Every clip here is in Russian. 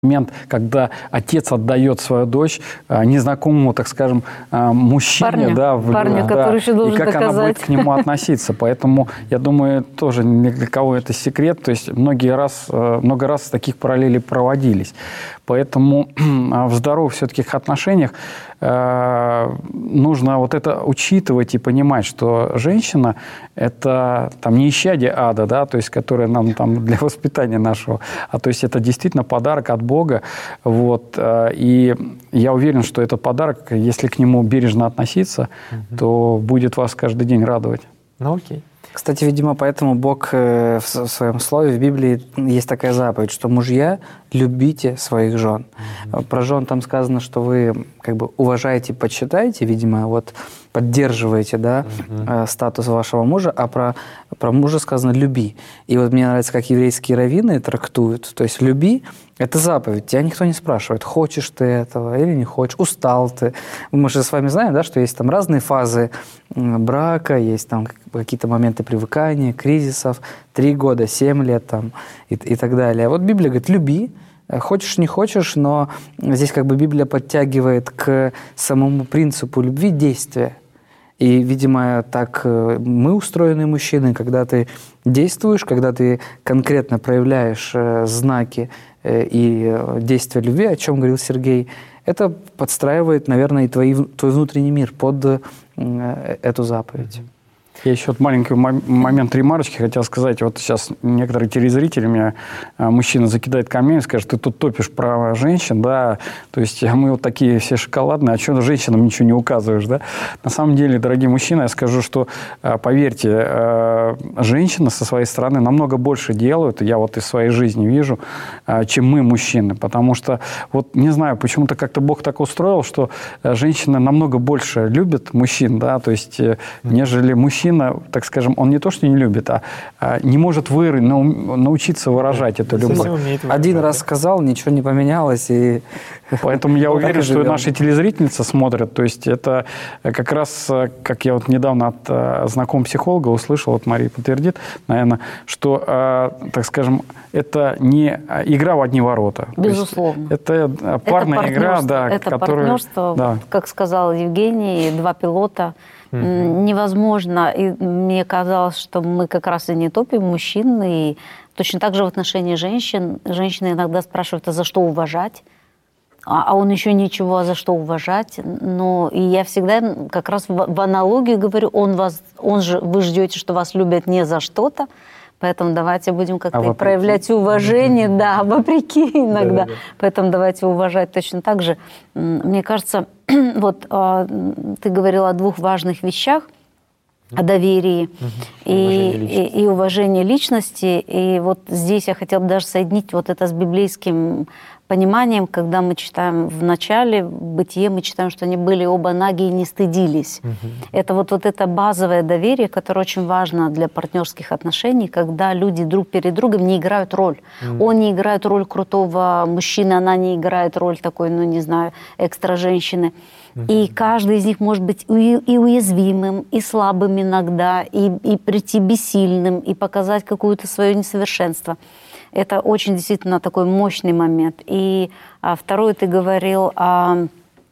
момент, когда отец отдает свою дочь незнакомому, так скажем, мужчине, парню, который еще должен и как доказать. она будет к нему относиться. Поэтому, я думаю, тоже ни для кого это секрет. То есть много раз таких параллелей проводились. Поэтому в здоровых все-таки отношениях нужно вот это учитывать и понимать, что женщина – это там не исчадие ада, да, то есть, которое нам там для воспитания нашего, а то есть это действительно подарок от Бога. Вот, и я уверен, что этот подарок, если к нему бережно относиться, то будет вас каждый день радовать. Ну окей. Кстати, видимо, поэтому Бог в своем слове, в Библии есть такая заповедь, что мужья, любите своих жен. Про жен там сказано, что вы как бы уважаете, почитаете, видимо, вот поддерживаете, да, статус вашего мужа, а про мужа сказано «люби». И вот мне нравится, как еврейские раввины трактуют. То есть «люби» — это заповедь. Тебя никто не спрашивает, хочешь ты этого или не хочешь, устал ты. Мы же с вами знаем, да, что есть там разные фазы брака, есть там какие-то моменты привыкания, кризисов, 3 года, 7 лет там, и так далее. Вот Библия говорит «люби». Хочешь, не хочешь, но здесь как бы Библия подтягивает к самому принципу любви действия. И, видимо, так мы устроены, мужчины, когда ты действуешь, когда ты конкретно проявляешь знаки и действия любви, о чем говорил Сергей, это подстраивает, наверное, и твой внутренний мир под эту заповедь. Я еще маленький момент ремарочки хотел сказать. Вот сейчас некоторые телезрители, меня мужчина закидает камень, скажет, ты тут топишь про женщин, да, то есть мы вот такие все шоколадные, а что женщинам ничего не указываешь, да? На самом деле, дорогие мужчины, я скажу, что, поверьте, женщины со своей стороны намного больше делают, я вот из своей жизни вижу, чем мы, мужчины, потому что, вот не знаю, почему-то как-то Бог так устроил, что женщины намного больше любят мужчин, да, то есть, нежели мужчина, так скажем, он не то, что не любит, а не может научиться выражать эту любовь. Один раз сказал, ничего не поменялось. И... Поэтому я уверен, что наши телезрительницы смотрят. То есть это как раз, как я вот недавно от знакомого психолога услышал, вот Мария подтвердит, наверное, что, так скажем, это не игра в одни ворота. Безусловно. Это парная игра, да, это партнерство, да. Как сказал Евгений, 2 пилота. Невозможно. И мне казалось, что мы как раз и не топим мужчин. И точно так же в отношении женщин. Женщины иногда спрашивают, а за что уважать? А он еще ничего, а за что уважать? Но и я всегда как раз в аналогию говорю, вы ждете, что вас любят не за что-то, поэтому давайте будем как-то проявлять уважение, да, вопреки иногда. Да. Поэтому давайте уважать точно так же. Мне кажется, вот ты говорила о 2 важных вещах, о доверии и уважении личности. И вот здесь я хотела бы даже соединить вот это с библейским пониманием, когда мы читаем в начале Бытие, мы читаем, что они были оба наги и не стыдились. Это вот это базовое доверие, которое очень важно для партнерских отношений, когда люди друг перед другом не играют роль. Он не играет роль крутого мужчины, она не играет роль такой, ну не знаю, экстра-женщины. И каждый из них может быть и уязвимым, и слабым иногда, и прийти бессильным, и показать какое-то свое несовершенство. Это очень действительно такой мощный момент. И второе, ты говорил о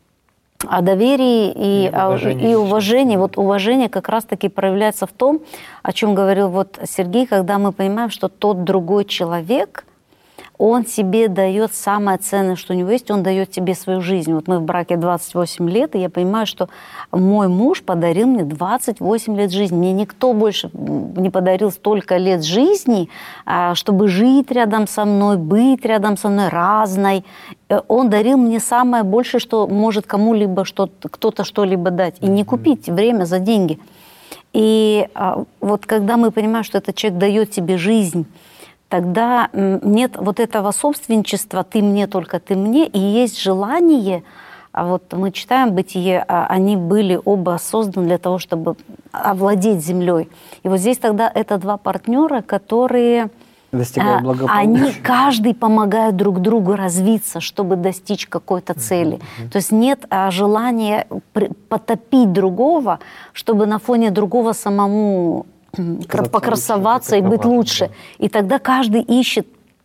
доверии и уважении. Вот уважение как раз-таки проявляется в том, о чем говорил вот Сергей, когда мы понимаем, что тот другой человек, он себе дает самое ценное, что у него есть, он дает тебе свою жизнь. Вот мы в браке 28 лет, и я понимаю, что мой муж подарил мне 28 лет жизни. Мне никто больше не подарил столько лет жизни, чтобы жить рядом со мной, быть рядом со мной разной. Он дарил мне самое большее, что может кому-либо кто-то что-либо дать. И не купить время за деньги. И вот когда мы понимаем, что этот человек дает тебе жизнь, тогда нет вот этого собственничества «ты мне, только ты мне», и есть желание, вот мы читаем Бытие, они были оба созданы для того, чтобы овладеть землей. И вот здесь тогда это 2 партнера, которые достигают благополучия. Они каждый помогают друг другу развиться, чтобы достичь какой-то цели. То есть нет желания потопить другого, чтобы на фоне другого самому покрасоваться и быть лучше. И тогда каждый ищет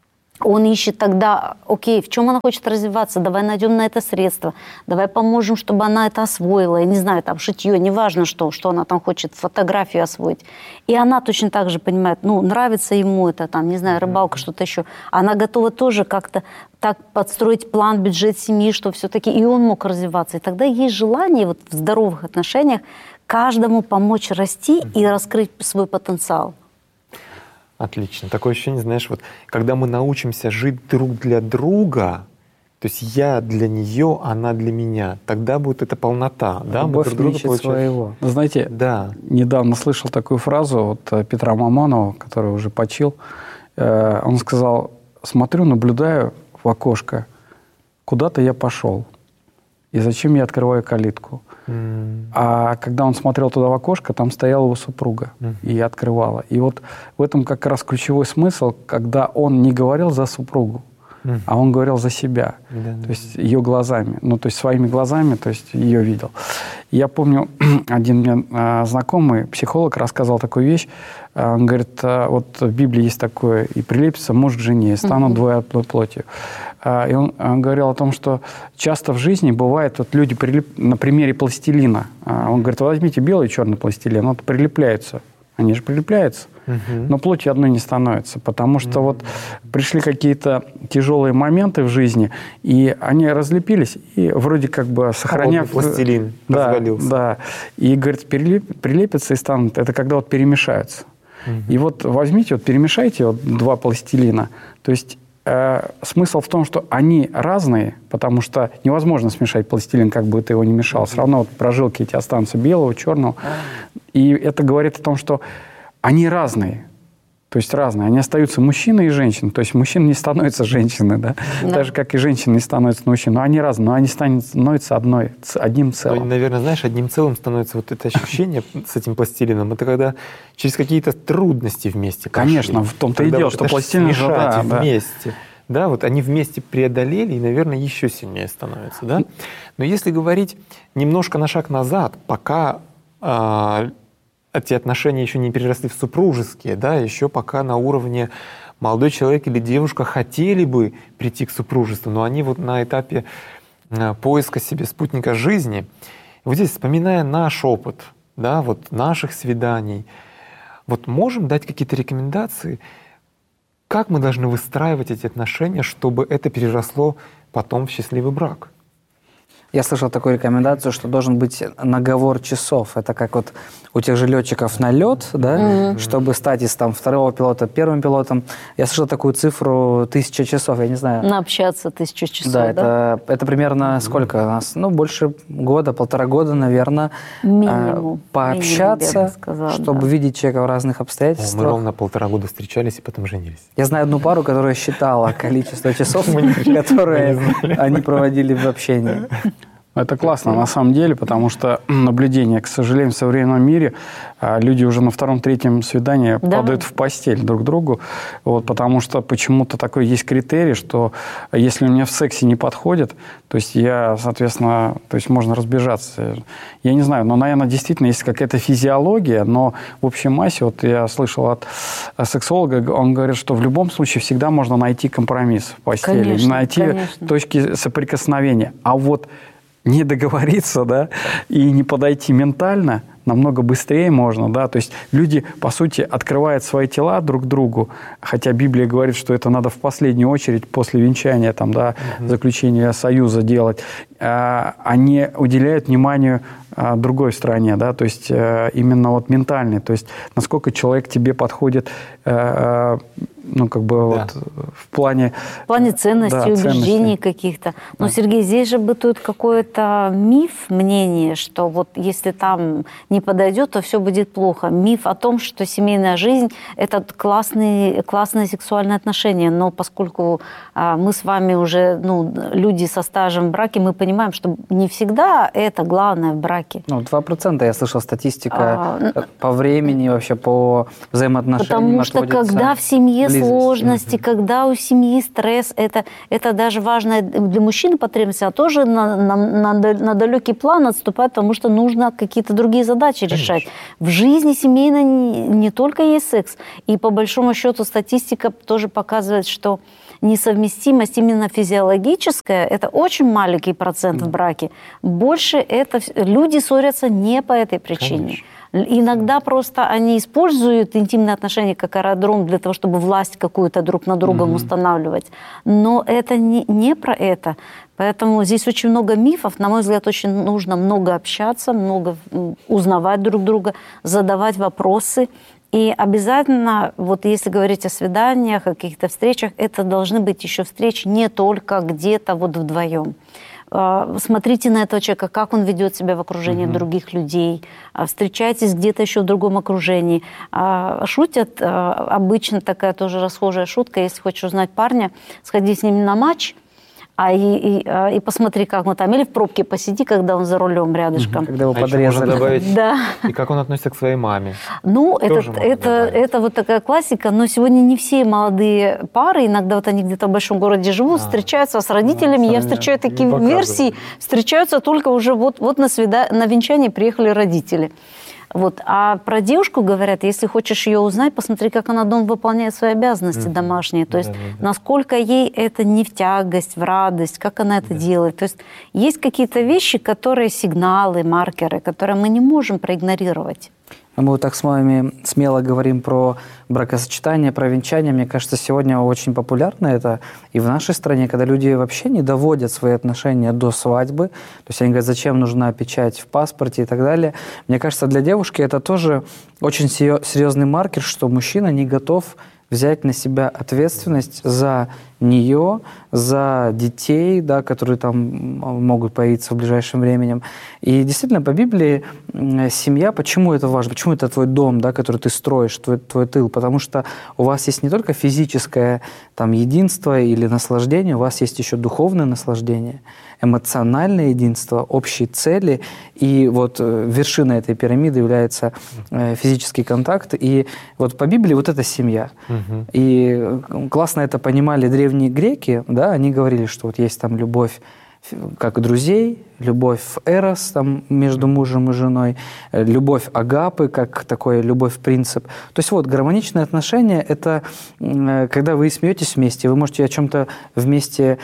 Он ищет тогда, окей, в чем она хочет развиваться, давай найдем на это средства, давай поможем, чтобы она это освоила, я не знаю, там, шитье, неважно что она там хочет, фотографию освоить. И она точно так же понимает, ну, нравится ему это, там, не знаю, рыбалка, что-то еще. Она готова тоже как-то так подстроить план, бюджет семьи, что все-таки и он мог развиваться. И тогда есть желание вот в здоровых отношениях каждому помочь расти и раскрыть свой потенциал. Отлично. Такое ощущение, знаешь, вот когда мы научимся жить друг для друга, то есть я для нее, она для меня, тогда будет эта полнота. Да? Любовь мы друг друга получаем своего. Знаете, да. Недавно слышал такую фразу от Петра Мамонова, который уже почил. Он сказал: смотрю, наблюдаю в окошко, куда-то я пошел. И зачем я открываю калитку? А когда он смотрел туда в окошко, там стояла его супруга и открывала. И вот в этом как раз ключевой смысл, когда он не говорил за супругу, а он говорил за себя, то есть ее глазами, ну то есть своими глазами, то есть ее видел. Я помню, один мне знакомый психолог рассказал такую вещь. Он говорит, вот в Библии есть такое: и прилепится муж к жене, и станут двое одной плотью. И он говорил о том, что часто в жизни бывает, вот люди на примере пластилина. Он говорит, возьмите белый и черный пластилин, вот прилепляются. Они же прилепляются, но плотью одной не становятся, потому что вот пришли какие-то тяжелые моменты в жизни, и они разлепились, и вроде как бы сохраняв... Пластилин развалился. Да, и, говорит, прилепятся и станут, это когда вот перемешаются. И вот возьмите, вот перемешайте вот два пластилина, то есть смысл в том, что они разные, потому что невозможно смешать пластилин, как бы ты его ни мешал. Все равно вот прожилки эти останутся белого, черного. И это говорит о том, что они разные. То есть разные. Они остаются мужчиной и женщиной. То есть мужчина не становится женщиной, да? Так же, как и женщина не становится мужчиной. Но они разные, но они становятся одним целым. Ну, наверное, знаешь, одним целым становится вот это ощущение с этим пластилином. Это когда через какие-то трудности вместе прошли. Конечно, в том-то и дело, что пластилин смешать вместе. Да, вот они вместе преодолели и, наверное, еще сильнее становятся, да? Но если говорить немножко на шаг назад, пока эти отношения еще не переросли в супружеские, да, еще пока на уровне молодой человек или девушка хотели бы прийти к супружеству, но они вот на этапе поиска себе спутника жизни. Вот здесь, вспоминая наш опыт, да, вот наших свиданий, вот можем дать какие-то рекомендации, как мы должны выстраивать эти отношения, чтобы это переросло потом в счастливый брак? Я слышал такую рекомендацию, что должен быть наговор часов. Это как вот у тех же летчиков на лед, да, чтобы стать из там второго пилота первым пилотом. Я слышал такую цифру 1000 часов, я не знаю. Общаться 1000 часов, да? Это примерно сколько у нас? Ну, больше года, 1,5 года, наверное. Минимум. Пообщаться, минимум, сказала, чтобы видеть человека в разных обстоятельствах. Мы ровно 1,5 года встречались и потом женились. Я знаю одну пару, которая считала количество часов, которые они проводили в общении. Это классно на самом деле, потому что наблюдение, к сожалению, в современном мире люди уже на 2-3 свидании падают в постель друг к другу, вот, потому что почему-то такой есть критерий, что если мне в сексе не подходит, то есть я, соответственно, то есть можно разбежаться. Я не знаю, но, наверное, действительно есть какая-то физиология, но в общей массе, вот я слышал от сексолога, он говорит, что в любом случае всегда можно найти компромисс в постели, найти точки соприкосновения. А вот не договориться, да, и не подойти ментально намного быстрее можно, да, то есть люди, по сути, открывают свои тела друг к другу, хотя Библия говорит, что это надо в последнюю очередь после венчания, там, да, заключения союза делать, они уделяют вниманию другой стороне, да, то есть именно вот ментальный, то есть насколько человек тебе подходит, ну, как бы вот в плане ценностей, убеждений каких-то. Но, Сергей, здесь же бытует какой-то миф, мнение, что вот если там не подойдет, то все будет плохо. Миф о том, что семейная жизнь – это классные сексуальные отношения. Но поскольку мы с вами уже люди со стажем в браке, мы понимаем, что не всегда это главное в браке. 2% я слышал статистика по времени, вообще по взаимоотношениям. Потому что когда в семье сложности, когда у семьи стресс, это даже важная для мужчины потребность, а тоже на далекий план отступать, потому что нужно какие-то другие задачи решать. В жизни семейной не только есть секс. И по большому счету статистика тоже показывает, что несовместимость именно физиологическая, это очень маленький процент в браке. Больше это люди ссорятся не по этой причине. Конечно. Иногда просто они используют интимные отношения как аэродром для того, чтобы власть какую-то друг над другом устанавливать. Но это не про это. Поэтому здесь очень много мифов. На мой взгляд, очень нужно много общаться, много узнавать друг друга, задавать вопросы. И обязательно, вот если говорить о свиданиях, о каких-то встречах, это должны быть еще встречи не только где-то вот вдвоем. Смотрите на этого человека, как он ведет себя в окружении других людей. Встречайтесь где-то еще в другом окружении. Шутят, обычно такая тоже расхожая шутка, если хочешь узнать парня, сходи с ним на матч, и посмотри, как он там. Или в пробке посиди, когда он за рулем рядышком. Когда его подрезали. Добавить, да. И как он относится к своей маме. Ну, это вот такая классика. Но сегодня не все молодые пары, иногда вот они где-то в большом городе живут, встречаются с родителями. Я встречаю такие версии. Встречаются только уже вот на венчание приехали родители. Вот. А про девушку говорят, если хочешь ее узнать, посмотри, как она дома выполняет свои обязанности домашние. То есть насколько ей это не в тягость, в радость, как она это делает. То есть есть какие-то вещи, которые сигналы, маркеры, которые мы не можем проигнорировать. Мы вот так с вами смело говорим про бракосочетание, про венчание. Мне кажется, сегодня очень популярно это и в нашей стране, когда люди вообще не доводят свои отношения до свадьбы. То есть они говорят, зачем нужна печать в паспорте и так далее. Мне кажется, для девушки это тоже очень серьезный маркер, что мужчина не готов взять на себя ответственность за нее, за детей, да, которые там могут появиться в ближайшем времени. И действительно, по Библии семья, почему это важно? Почему это твой дом, да, который ты строишь, твой тыл? Потому что у вас есть не только физическое там, единство или наслаждение, у вас есть еще духовное наслаждение, эмоциональное единство, общие цели. И вот вершиной этой пирамиды является физический контакт. И вот по Библии вот это семья. И классно это понимали древние греки, да, они говорили, что вот есть там любовь как друзей, любовь эрос там, между мужем и женой, любовь агапы, как такой любовь-принцип. То есть вот гармоничные отношения – это когда вы смеетесь вместе, вы можете о чем-то вместе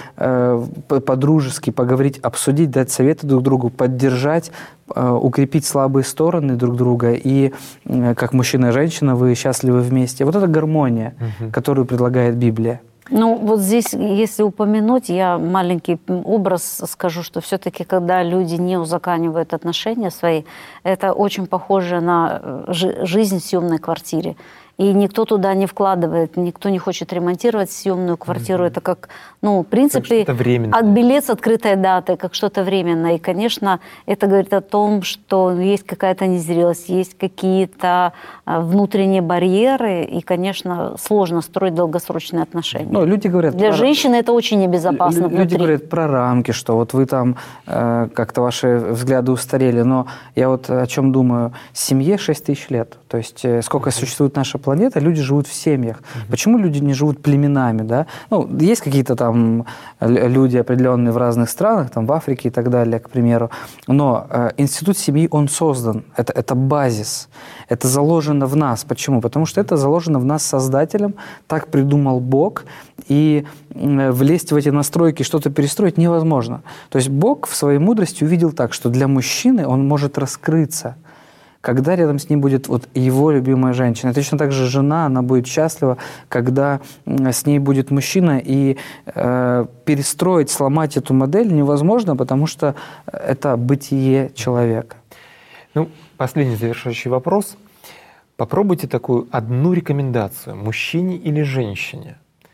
по-дружески поговорить, обсудить, дать советы друг другу, поддержать, укрепить слабые стороны друг друга. И как мужчина и женщина вы счастливы вместе. Вот это гармония, которую предлагает Библия. Ну, вот здесь, если упомянуть, я маленький образ скажу, что все-таки, когда люди не узаканивают отношения свои, это очень похоже на жизнь в съемной квартире. И никто туда не вкладывает, никто не хочет ремонтировать съемную квартиру. Это как, ну, в принципе, от билет с открытой датой, как что-то временное. И, конечно, это говорит о том, что есть какая-то незрелость, есть какие-то внутренние барьеры, и, конечно, сложно строить долгосрочные отношения. Но люди говорят, для женщины это очень небезопасно внутри. Люди говорят про рамки, что вот вы там как-то ваши взгляды устарели. Но я вот о чем думаю. Семье 6 тысяч лет. То есть сколько существует наша планета, люди живут в семьях. Почему люди не живут племенами, да? Ну, есть какие-то там люди определенные в разных странах, там в Африке и так далее, к примеру. Но институт семьи, он создан. Это базис. Это заложено в нас. Почему? Потому что это заложено в нас Создателем. Так придумал Бог. И влезть в эти настройки, что-то перестроить невозможно. То есть Бог в своей мудрости увидел так, что для мужчины он может раскрыться, когда рядом с ним будет вот его любимая женщина. Точно так же жена, она будет счастлива, когда с ней будет мужчина, и перестроить, сломать эту модель невозможно, потому что это бытие человека. Ну, последний завершающий вопрос. Попробуйте такую одну рекомендацию мужчине или женщине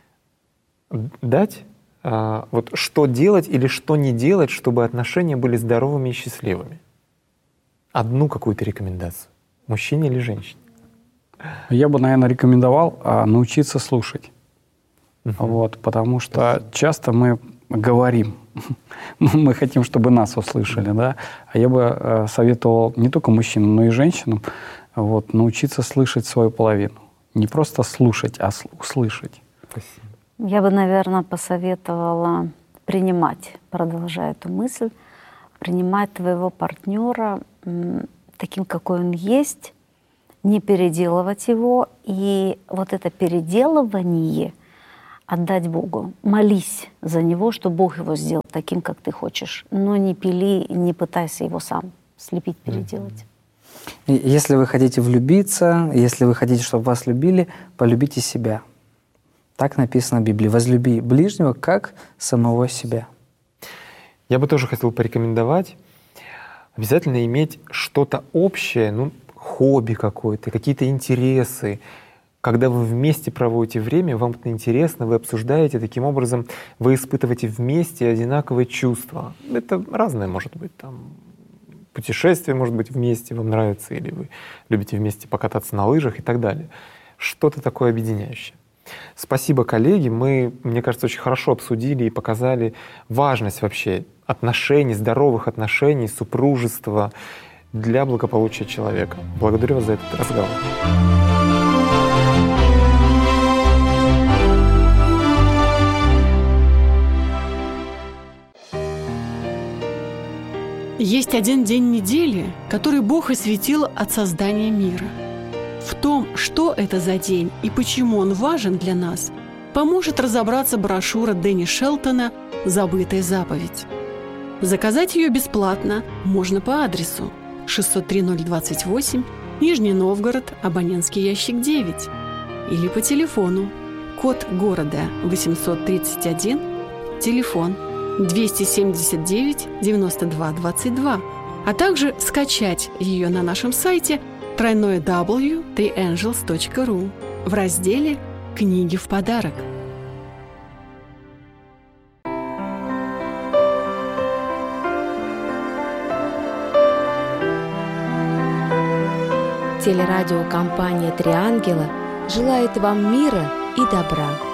дать, вот что делать или что не делать, чтобы отношения были здоровыми и счастливыми. Одну какую-то рекомендацию, мужчине или женщине? Я бы, наверное, рекомендовал научиться слушать. Вот, потому что часто мы говорим, мы хотим, чтобы нас услышали, да? А я бы советовал не только мужчинам, но и женщинам вот, научиться слышать свою половину. Не просто слушать, а услышать. Спасибо. Я бы, наверное, посоветовала принимать, продолжая эту мысль, принимать твоего партнера таким, какой он есть, не переделывать его. И вот это переделывание, отдать Богу. Молись за него, что Бог его сделал таким, как ты хочешь. Но не пили, не пытайся его сам слепить, переделать. Если вы хотите влюбиться, если вы хотите, чтобы вас любили, полюбите себя. Так написано в Библии. Возлюби ближнего, как самого себя. Я бы тоже хотел порекомендовать обязательно иметь что-то общее, хобби какое-то, какие-то интересы. Когда вы вместе проводите время, вам это интересно, вы обсуждаете, таким образом вы испытываете вместе одинаковые чувства. Это разное может быть. Путешествие может быть вместе, вам нравится, или вы любите вместе покататься на лыжах и так далее. Что-то такое объединяющее. Спасибо, коллеги. Мы, мне кажется, очень хорошо обсудили и показали важность вообще отношений, здоровых отношений, супружества для благополучия человека. Благодарю вас за этот разговор. Есть один день недели, который Бог осветил от создания мира. В том, что это за день и почему он важен для нас, поможет разобраться брошюра Дэнни Шелтона «Забытая заповедь». Заказать ее бесплатно можно по адресу 603-028, Нижний Новгород, абонентский ящик 9, или по телефону, код города 831, телефон 279-92-22, а также скачать ее на нашем сайте www.theangels.ru в разделе «Книги в подарок». Телерадиокомпания «Три ангела» желает вам мира и добра.